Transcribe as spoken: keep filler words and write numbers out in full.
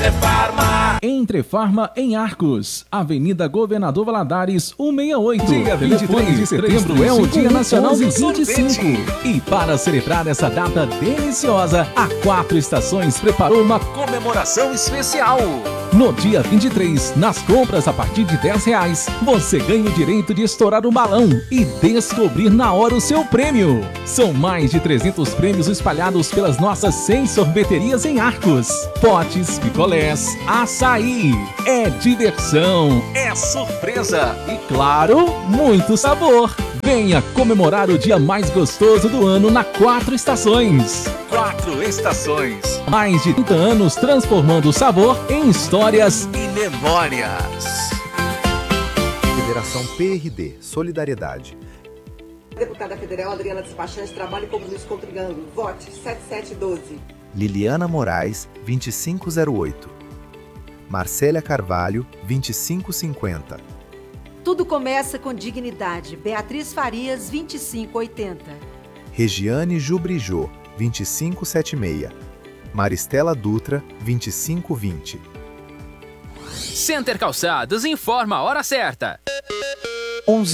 Entrefarma. Entrefarma em Arcos, Avenida Governador Valadares, cento e sessenta e oito. Dia vinte e três de setembro é o Dia Nacional do vinte e cinco. E para celebrar essa data deliciosa, a Quatro Estações preparou uma comemoração especial. No dia vinte e três, nas compras a partir de dez reais, você ganha o direito de estourar um balão e descobrir na hora o seu prêmio. São mais de trezentos prêmios espalhados pelas nossas cem sorveterias em Arcos. Potes, picolés, açaí. É diversão, é surpresa e, claro, muito sabor. Venha comemorar o dia mais gostoso do ano na Quatro Estações. Quatro Estações. Mais de trinta anos transformando o sabor em histórias e memórias. Federação P R D, Solidariedade. Deputada Federal Adriana Despachante trabalha como Luiz Contrigando. Vote sete sete um dois. Liliana Moraes, vinte e cinco zero oito. Marcélia Carvalho, vinte e cinco cinquenta. Tudo começa com dignidade. Beatriz Farias, vinte e cinco oitenta. Regiane Jubrijô, vinte e cinco setenta e seis. Maristela Dutra, vinte e cinco vinte. Center Calçados informa a hora certa. onze